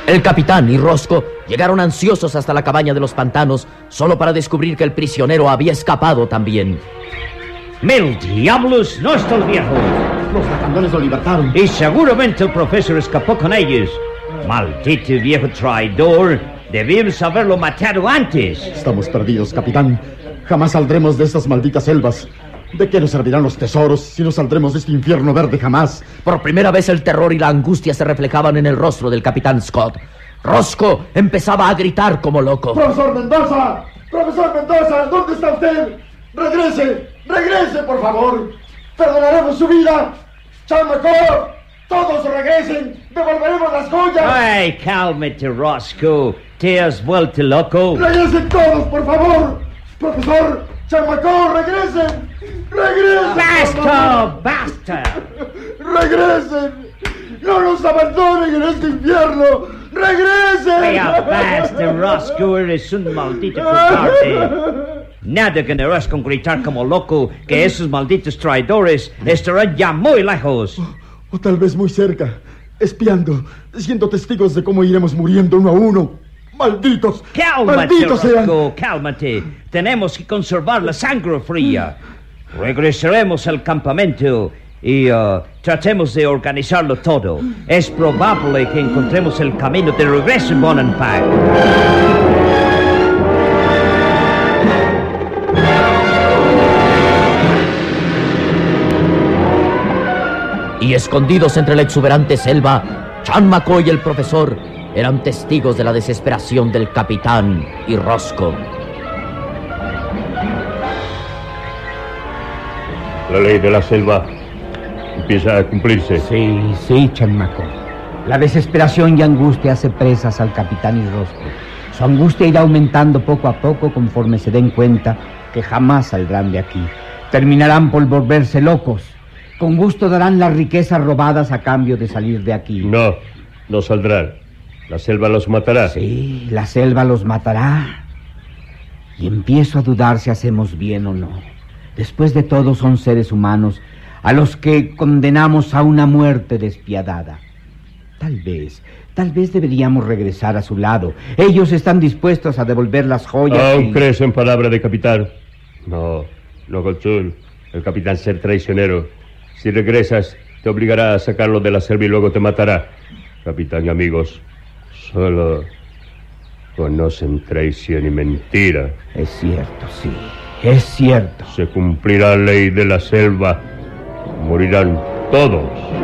El capitán y Rosco llegaron ansiosos hasta la cabaña de los pantanos, solo para descubrir que el prisionero había escapado también. ¡Mil diablos! ¡No está el viejo! Los lacandones lo libertaron. Y seguramente el profesor escapó con ellos. ¡Maldito viejo traidor! Debíamos haberlo matado antes. Estamos perdidos, capitán. Jamás saldremos de estas malditas selvas. ¿De qué nos servirán los tesoros si no saldremos de este infierno verde jamás? Por primera vez el terror y la angustia se reflejaban en el rostro del capitán Scott. Rosco empezaba a gritar como loco. ¡Profesor Mendoza! ¡Profesor Mendoza! ¿Dónde está usted? ¡Regrese! ¡Regrese, por favor! ¡Perdonaremos su vida! ¡Chamaco! ¡Todos regresen! ¡Devolveremos las joyas! ¡Ay, cálmate, Rosco! ¿Te has vuelto loco? ¡Regresen todos, por favor! ¡Profesor! ¡Chamaco! ¡Regresen! ¡Regresen! ¡Basta! ¡Basta! ¡Regresen! ¡No nos abandonen en este infierno! ¡Regresen! ¡Ya basta, Rosco! Eres un maldito cobarde. Nada ganarás con gritar como loco que esos malditos traidores estarán ya muy lejos. O tal vez muy cerca, espiando, siendo testigos de cómo iremos muriendo uno a uno. ¡Malditos! ¡Cálmate, ¡malditos Rosco! ¡Cálmate! Tenemos que conservar la sangre fría. Regresaremos al campamento y tratemos de organizarlo todo. Es probable que encontremos el camino de regreso en Bonanpac. Y escondidos entre la exuberante selva, Chan McCoy y el profesor eran testigos de la desesperación del capitán y Rosco. La ley de la selva empieza a cumplirse. Sí, Chan McCoy. La desesperación y angustia hace presas al capitán y Rosco. Su angustia irá aumentando poco a poco conforme se den cuenta que jamás saldrán de aquí. Terminarán por volverse locos. Con gusto darán las riquezas robadas a cambio de salir de aquí. No saldrán. La selva los matará. Sí, la selva los matará. Y empiezo a dudar si hacemos bien o no. Después de todo son seres humanos a los que condenamos a una muerte despiadada. Tal vez deberíamos regresar a su lado. Ellos están dispuestos a devolver las joyas. ¿Aún crees en palabra de capitán? No, Golchul. El capitán ser traicionero. Si regresas, te obligará a sacarlo de la selva y luego te matará. Capitán y amigos, solo conocen traición y mentira. Es cierto, sí, es cierto. Se cumplirá la ley de la selva. Morirán todos.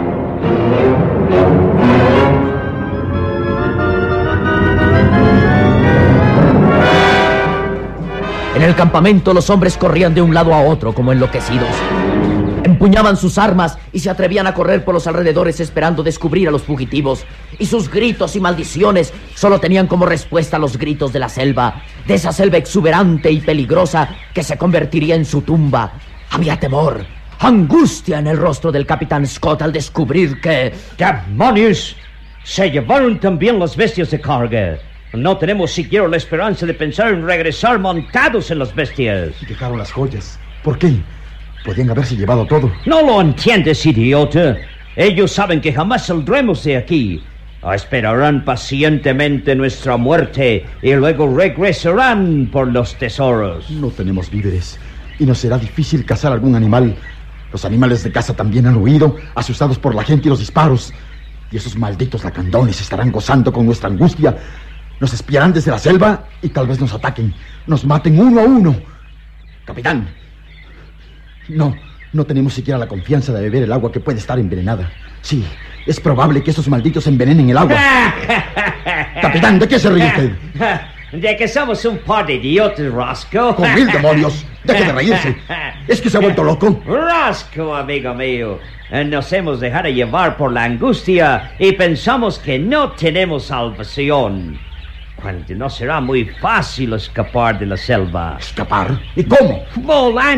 En el campamento los hombres corrían de un lado a otro como enloquecidos. Empuñaban sus armas y se atrevían a correr por los alrededores esperando descubrir a los fugitivos. Y sus gritos y maldiciones solo tenían como respuesta los gritos de la selva, de esa selva exuberante y peligrosa que se convertiría en su tumba. Había temor, angustia en el rostro del capitán Scott al descubrir que... ¡Demonios! Se llevaron también las bestias de carga. No tenemos siquiera la esperanza de pensar en regresar montados en las bestias. Dejaron las joyas. ¿Por qué? Podían haberse llevado todo. No lo entiendes, idiota. Ellos saben que jamás saldremos de aquí. Esperarán pacientemente nuestra muerte y luego regresarán por los tesoros. No tenemos víveres y nos será difícil cazar algún animal. Los animales de caza también han huido, asustados por la gente y los disparos. Y esos malditos lacandones estarán gozando con nuestra angustia. Nos espiarán desde la selva y tal vez nos ataquen. Nos maten uno a uno. Capitán, no tenemos siquiera la confianza de beber el agua que puede estar envenenada. Sí, es probable que esos malditos envenenen el agua. Capitán, ¿de qué se ríe usted? De que somos un par de idiotas, Rosco. ¡Con mil demonios! ¡Deje de reírse! ¿Es que se ha vuelto loco? Rosco, amigo mío, nos hemos dejado llevar por la angustia y pensamos que no tenemos salvación. Cuando no será muy fácil escapar de la selva. ¿Escapar? ¿Y cómo? Volando.